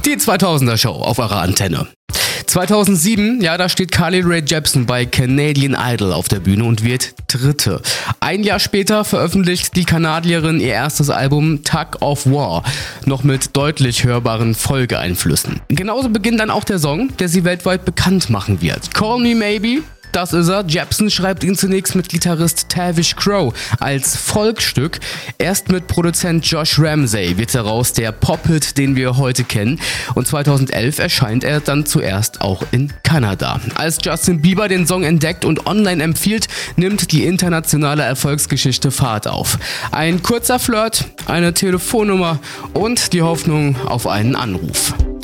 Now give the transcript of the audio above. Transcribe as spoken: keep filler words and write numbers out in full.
Die zweitausender Show auf eurer Antenne. zweitausendsieben, ja, da steht Carly Rae Jepsen bei Canadian Idol auf der Bühne und wird Dritte. Ein Jahr später veröffentlicht die Kanadierin ihr erstes Album Tug of War, noch mit deutlich hörbaren Folgeeinflüssen. Genauso beginnt dann auch der Song, der sie weltweit bekannt machen wird. Call Me Maybe. Das ist er. Jepsen schreibt ihn zunächst mit Gitarrist Tavish Crow als Folkstück. Erst mit Produzent Josh Ramsay wird daraus der Pop-Hit, den wir heute kennen. Und zweitausendelf erscheint er dann zuerst auch in Kanada. Als Justin Bieber den Song entdeckt und online empfiehlt, nimmt die internationale Erfolgsgeschichte Fahrt auf. Ein kurzer Flirt, eine Telefonnummer und die Hoffnung auf einen Anruf.